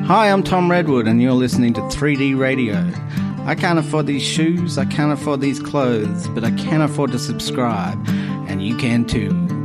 Hi, I'm Tom Redwood, and you're listening to 3D Radio. I can't afford these shoes, I can't afford these clothes, but I can afford to subscribe, and you can too.